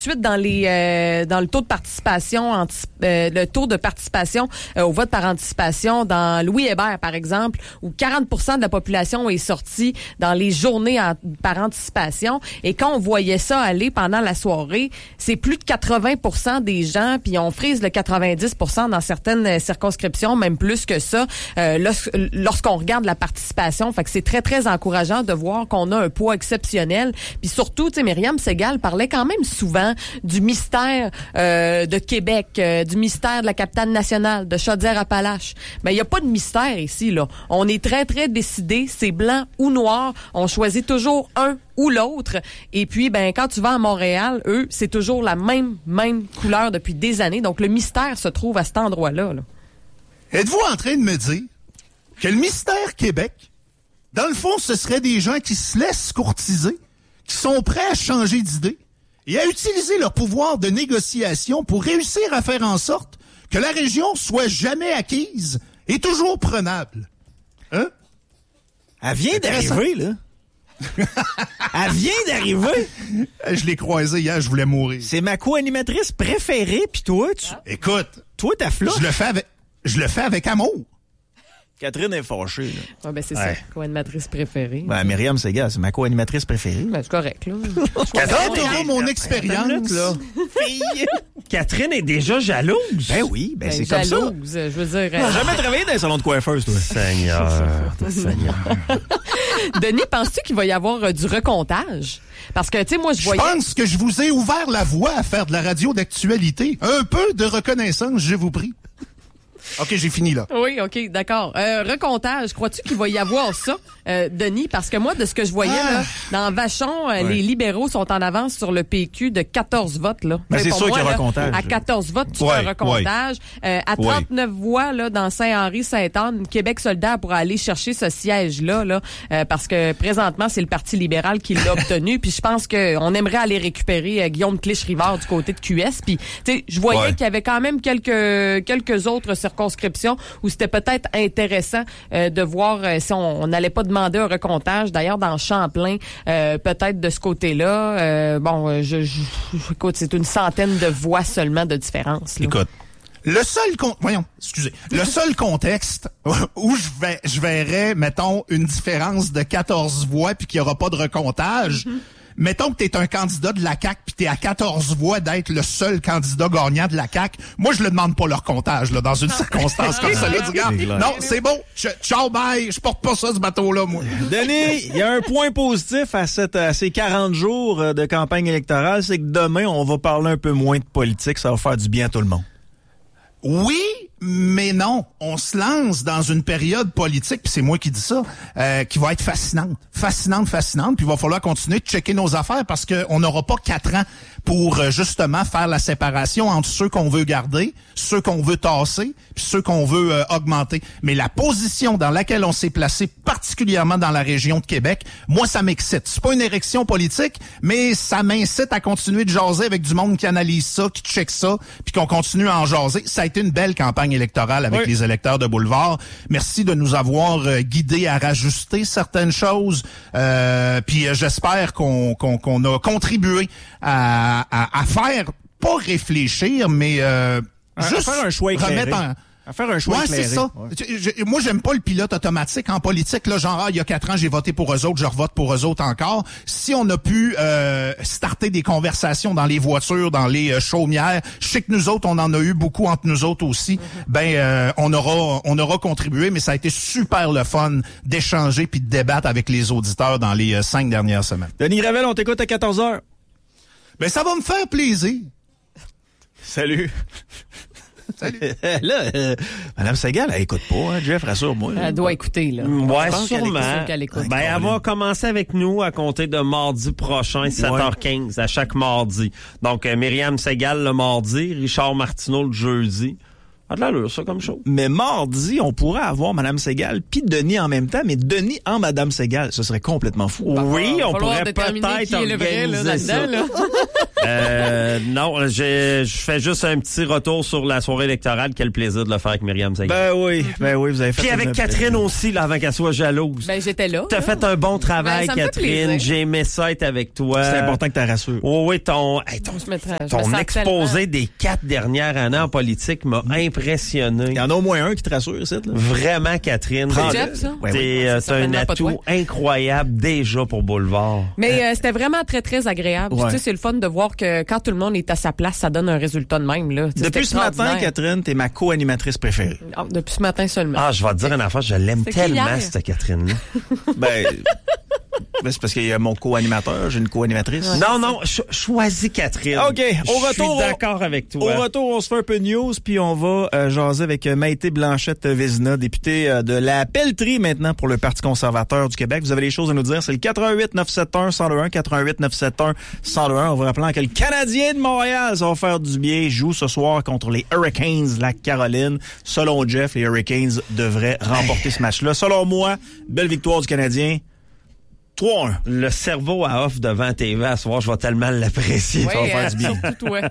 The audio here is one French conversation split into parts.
Suite dans le taux de participation le taux de participation au vote par anticipation dans Louis Hébert par exemple, où 40% de la population est sortie dans les journées par anticipation, et quand on voyait ça aller pendant la soirée, c'est plus de 80% des gens, puis on frise le 90% dans certaines circonscriptions, même plus que ça, lorsqu'on regarde la participation. Fait que c'est très très encourageant de voir qu'on a un poids exceptionnel. Puis surtout, tu sais, Myriam Segal parlait quand même souvent du mystère de Québec, du mystère de la capitale nationale, de Chaudière-Appalaches. Ben, il n'y a pas de mystère ici, là. On est très, très décidés. C'est blanc ou noir. On choisit toujours un ou l'autre. Et puis, ben, quand tu vas à Montréal, eux, c'est toujours la même couleur depuis des années. Donc, le mystère se trouve à cet endroit-là, là. Êtes-vous en train de me dire que le mystère Québec, dans le fond, ce serait des gens qui se laissent courtiser, qui sont prêts à changer d'idée et à utiliser leur pouvoir de négociation pour réussir à faire en sorte que la région soit jamais acquise et toujours prenable? Hein? Elle vient d'arriver, là. Elle vient d'arriver. Je l'ai croisée hier, je voulais mourir. C'est ma co-animatrice préférée, puis toi, Écoute, toi, ta flotte. Je le fais avec amour. Catherine est fâchée, là. Ah, ben, c'est ça, co-animatrice préférée. Ben, Myriam Segal, c'est ma co-animatrice préférée. Ben, c'est correct, là. Quand t'auras mon expérience, là. Catherine est déjà jalouse. Ben oui, ben c'est comme ça. Je veux dire... T'as jamais travaillé dans un salon de coiffeuse, toi? Seigneur. Denis, penses-tu qu'il va y avoir du recomptage? Parce que, tu sais, moi, je voyais... Je pense que je vous ai ouvert la voie à faire de la radio d'actualité. Un peu de reconnaissance, je vous prie. OK, j'ai fini, là. Oui, OK, d'accord. Recomptage, crois-tu qu'il va y avoir ça, Denis? Parce que moi, de ce que je voyais, là, dans Vachon, les libéraux sont en avance sur le PQ de 14 votes, là. Ben, c'est sûr qu'il y a un recomptage. À 14 votes, tu fais un recomptage. À 39 voix, là, dans Saint-Henri-Sainte-Anne, Québec solidaire pourra aller chercher ce siège-là, là, parce que présentement, c'est le Parti libéral qui l'a obtenu. Puis je pense qu'on aimerait aller récupérer Guillaume Clich-Rivard du côté de QS. Puis, tu sais, je voyais qu'il y avait quand même quelques autres circonscriptions où c'était peut-être intéressant de voir si on n'allait pas demander un recomptage. D'ailleurs, dans Champlain, peut-être de ce côté-là, écoute, c'est une centaine de voix seulement de différence, là. Écoute, le seul contexte où je verrais, mettons, une différence de 14 voix puis qu'il n'y aura pas de recomptage, mettons que t'es un candidat de la CAQ puis t'es à 14 voix d'être le seul candidat gagnant de la CAQ. Moi, je le demande pas leur comptage, là, dans une circonstance comme ça. Là, non, c'est bon. Ciao, bye. Je porte pas ça, ce bateau-là, moi. Denis, il y a un point positif à ces 40 jours de campagne électorale, c'est que demain, on va parler un peu moins de politique. Ça va faire du bien à tout le monde. Oui, mais non. On se lance dans une période politique, puis c'est moi qui dis ça, qui va être fascinante. Puis il va falloir continuer de checker nos affaires parce qu'on n'aura pas 4 ans pour justement faire la séparation entre ceux qu'on veut garder, ceux qu'on veut tasser, puis ceux qu'on veut augmenter. Mais la position dans laquelle on s'est placé, particulièrement dans la région de Québec, moi, ça m'excite. C'est pas une érection politique, mais ça m'incite à continuer de jaser avec du monde qui analyse ça, qui check ça, puis qu'on continue à en jaser. Ça a été une belle campagne électorale avec les électeurs de Boulevard. Merci de nous avoir guidés à rajuster certaines choses. Puis j'espère qu'on a contribué à faire, pas réfléchir, mais juste faire un choix éclairé. À faire un choix éclairé. C'est ça. Ouais. Moi, j'aime pas le pilote automatique en politique. Là, genre, il y a 4 ans, j'ai voté pour eux autres, je revote pour eux autres encore. Si on a pu starter des conversations dans les voitures, dans les chaumières, je sais que nous autres, on en a eu beaucoup entre nous autres aussi. On aura contribué, mais ça a été super le fun d'échanger puis de débattre avec les auditeurs dans les 5 dernières semaines. Denis Gravel, on t'écoute à 14h. Ben, ça va me faire plaisir. Salut. Là, Mme Segal, elle écoute pas, hein, Jeff, rassure-moi. Elle doit écouter, là. Ouais, sûrement. Qu'elle écoute. Ben, elle va commencer avec nous à compter de mardi prochain, 7h15, à chaque mardi. Donc, Myriam Segal le mardi, Richard Martineau le jeudi. Ah, de l'allure, ça, comme chose. Mais mardi, on pourrait avoir Mme Segal puis Denis en même temps, mais Denis en Mme Segal, ce serait complètement fou. Oui, on pourrait peut-être organiser ça. Non, je fais juste un petit retour sur la soirée électorale. Quel plaisir de le faire avec Myriam Segal. Ben oui, vous avez fait. Puis avec Catherine aussi, là, avant qu'elle soit jalouse. Ben, j'étais là. T'as fait un bon travail, Catherine. J'ai aimé ça être avec toi. C'est important que tu rassures. Oh, oui, ton exposé des 4 dernières années en politique m'a impressionné. Il y en a au moins un qui te rassure, c'est là. Vraiment, Catherine. Jeff, ça? T'as un atout incroyable déjà pour Boulevard. Mais c'était vraiment très, très agréable. Ouais. Tu sais, c'est le fun de voir que quand tout le monde est à sa place, ça donne un résultat de même. Là. Depuis ce matin, Catherine, t'es ma co-animatrice préférée. Oh, depuis ce matin seulement. Ah, je vais te dire une affaire, je l'aime tellement, cette Catherine-là. C'est parce qu'il y a mon co-animateur, j'ai une co-animatrice. Ouais. Non, choisis Catherine. OK, au retour, je suis d'accord avec toi. Au retour, on se fait un peu de news, puis on va jaser avec Maïté Blanchette-Vézina, députée de la Pelletrie maintenant pour le Parti conservateur du Québec. Vous avez des choses à nous dire, c'est le 88-971-101, 88-971-101. On va rappeler que le Canadien de Montréal, ça va faire du bien, joue ce soir contre les Hurricanes de la Caroline. Selon Jeff, les Hurricanes devraient remporter ce match-là. Selon moi, belle victoire du Canadien. 3-1. Le cerveau à off devant TV à soir, je vais tellement l'apprécier. Oui, ça va faire du bien. Surtout toi.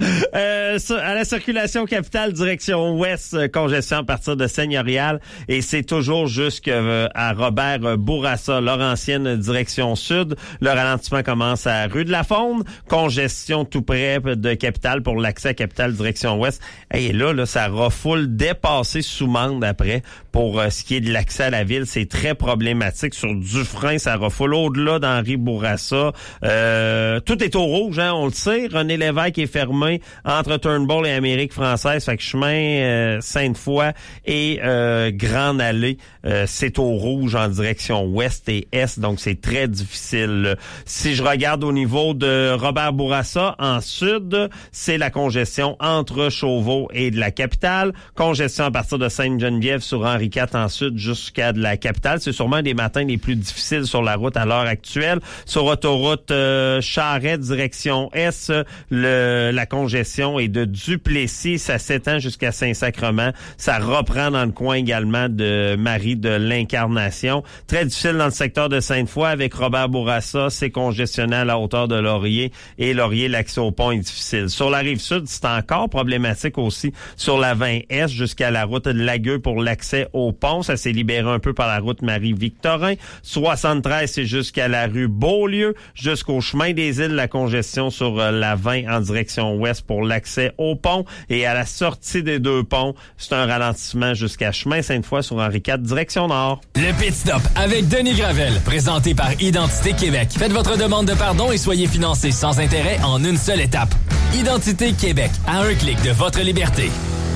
À la circulation capitale, direction ouest, congestion à partir de Seigneurial. Et c'est toujours jusqu'à Robert Bourassa, Laurentienne, direction sud. Le ralentissement commence à rue de la Faune. Congestion tout près de capitale pour l'accès à capitale, direction ouest. Et là, ça refoule dépassé Soumande après. Pour ce qui est de l'accès à la ville, c'est très problématique. Sur Dufresne, ça refoule au-delà d'Henri Bourassa. Tout est au rouge, hein, on le sait. René Lévesque est fermé entre Turnbull et Amérique française. Fait que chemin Sainte-Foy et Grande Allée, c'est au rouge en direction ouest et est. Donc, c'est très difficile. Si je regarde au niveau de Robert Bourassa, en sud, c'est la congestion entre Chauveau et de la capitale. Congestion à partir de Sainte-Geneviève sur Henri IV en sud jusqu'à de la capitale. C'est sûrement un des matins les plus difficiles sur la route à l'heure actuelle. Sur autoroute Charret, direction Est, la congestion est de Duplessis. Ça s'étend jusqu'à Saint-Sacrement. Ça reprend dans le coin également de Marie de l'Incarnation. Très difficile dans le secteur de Sainte-Foy avec Robert Bourassa. C'est congestionné à la hauteur de Laurier. Et Laurier, l'accès au pont est difficile. Sur la rive sud, c'est encore problématique aussi sur la 20 Est jusqu'à la route de Lagueux pour l'accès au pont. Ça s'est libéré un peu par la route Marie-Victorin. 73, c'est jusqu'à la rue Beaulieu, jusqu'au chemin des îles, la congestion sur la 20 en direction ouest pour l'accès au pont. Et à la sortie des deux ponts, c'est un ralentissement jusqu'à chemin Sainte-Foy sur Henri IV, direction nord. Le Pit Stop avec Denis Gravel, présenté par Identité Québec. Faites votre demande de pardon et soyez financé sans intérêt en une seule étape. Identité Québec, à un clic de votre liberté.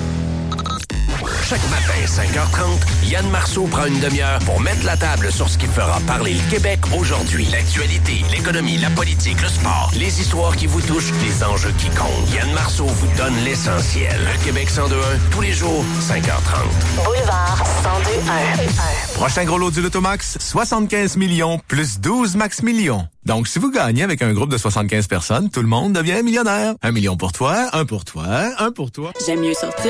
Chaque matin, 5h30, Yann Marceau prend une demi-heure pour mettre la table sur ce qui fera parler le Québec aujourd'hui. L'actualité, l'économie, la politique, le sport, les histoires qui vous touchent, les enjeux qui comptent. Yann Marceau vous donne l'essentiel. Le Québec 102.1, tous les jours, 5h30. Boulevard 102.1. Prochain gros lot du Lotomax, 75 millions plus 12 max millions. Donc, si vous gagnez avec un groupe de 75 personnes, tout le monde devient millionnaire. 1 million pour toi, un pour toi, un pour toi. J'aime mieux sortir